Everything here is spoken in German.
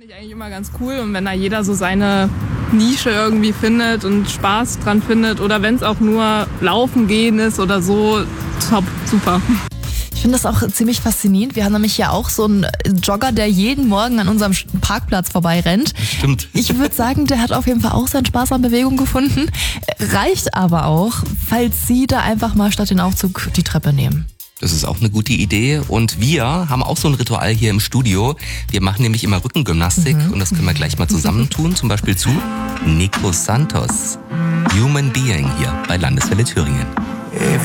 Finde ich eigentlich immer ganz cool und wenn da jeder so seine Nische irgendwie findet und Spaß dran findet oder wenn es auch nur Laufen gehen ist oder so, top, super. Ich finde das auch ziemlich faszinierend. Wir haben nämlich ja auch so einen Jogger, der jeden Morgen an unserem Parkplatz vorbeirennt. Stimmt. Ich würde sagen, der hat auf jeden Fall auch seinen Spaß an Bewegung gefunden. Reicht aber auch, falls Sie da einfach mal statt den Aufzug die Treppe nehmen. Das ist auch eine gute Idee. Und wir haben auch so ein Ritual hier im Studio. Wir machen nämlich immer Rückengymnastik und das können wir gleich mal zusammentun. Zum Beispiel zu Nico Santos, Human Being hier bei Landeswelle Thüringen.